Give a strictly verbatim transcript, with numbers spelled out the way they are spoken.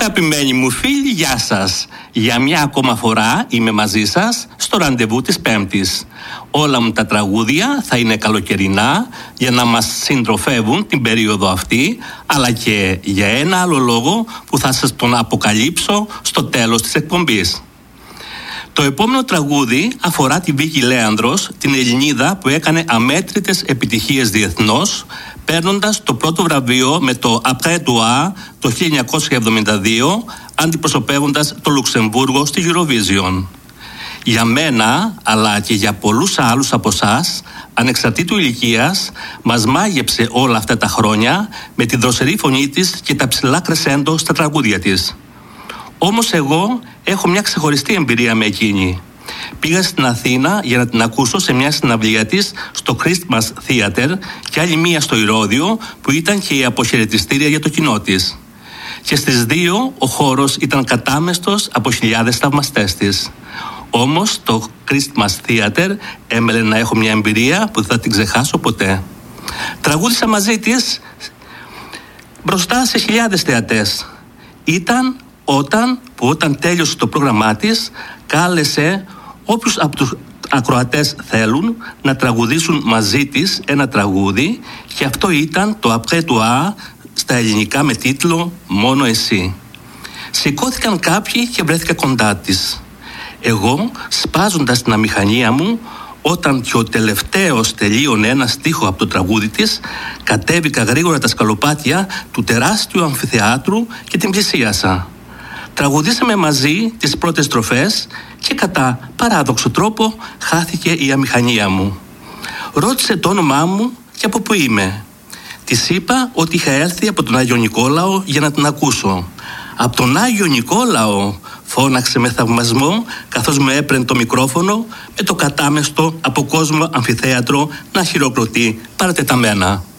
Αγαπημένοι μου φίλοι, γεια σας. Για μια ακόμα φορά είμαι μαζί σας στο ραντεβού της Πέμπτης. Όλα μου τα τραγούδια θα είναι καλοκαιρινά για να μας συντροφεύουν την περίοδο αυτή, αλλά και για ένα άλλο λόγο που θα σας τον αποκαλύψω στο τέλος της εκπομπής. Το επόμενο τραγούδι αφορά τη Βίκη Λέανδρος, την Ελληνίδα που έκανε αμέτρητες επιτυχίες διεθνώς, παίρνοντας το πρώτο βραβείο με το Après toi το χίλια εννιακόσια εβδομήντα δύο, αντιπροσωπεύοντας το Λουξεμβούργο στη Eurovision. Για μένα, αλλά και για πολλούς άλλους από εσάς, ανεξαρτήτου ηλικίας, μας μάγεψε όλα αυτά τα χρόνια με τη δροσερή φωνή της και τα ψηλά κρεσέντο στα τραγούδια της. Όμως εγώ έχω μια ξεχωριστή εμπειρία με εκείνη. Πήγα στην Αθήνα για να την ακούσω σε μια συναυλία της στο Christmas Theater και άλλη μία στο Ηρώδειο που ήταν και η αποχαιρετιστήρια για το κοινό της. Και στις δύο ο χώρος ήταν κατάμεστος από χιλιάδες θαυμαστές της. Όμως το Christmas Theater έμελε να έχω μια εμπειρία που δεν θα την ξεχάσω ποτέ. Τραγούδισα μαζί της μπροστά σε χιλιάδες θεατές. Ήταν όταν που όταν τέλειωσε το πρόγραμμά της κάλεσε όποιους από τους ακροατές θέλουν να τραγουδήσουν μαζί της ένα τραγούδι και αυτό ήταν το Après toi στα ελληνικά με τίτλο «Μόνο εσύ». Σηκώθηκαν κάποιοι και βρέθηκα κοντά της. Εγώ, σπάζοντας την αμηχανία μου, όταν και ο τελευταίος τελείωνε ένα στίχο από το τραγούδι της, κατέβηκα γρήγορα τα σκαλοπάτια του τεράστιου αμφιθεάτρου και την πλησίασα. Τραγουδήσαμε μαζί τις πρώτες στροφές και κατά παράδοξο τρόπο χάθηκε η αμηχανία μου. Ρώτησε το όνομά μου και από πού είμαι. Της είπα ότι είχα έλθει από τον Άγιο Νικόλαο για να την ακούσω. «Από τον Άγιο Νικόλαο», φώναξε με θαυμασμό καθώς με έπαιρνε το μικρόφωνο με το κατάμεστο από κόσμο αμφιθέατρο να χειροκροτεί παρατεταμένα.